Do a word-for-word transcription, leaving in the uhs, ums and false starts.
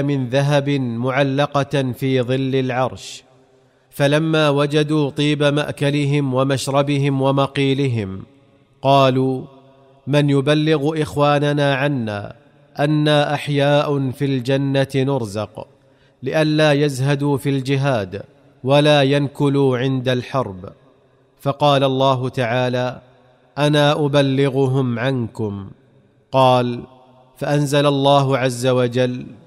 من ذهب معلقة في ظل العرش. فلما وجدوا طيب مأكلهم ومشربهم ومقيلهم قالوا: من يبلغ إخواننا عنا أنا أحياء في الجنة نرزق، لئلا يزهدوا في الجهاد ولا ينكلوا عند الحرب. فقال الله تعالى: أنا أبلغهم عنكم. قال: فأنزل الله عز وجل: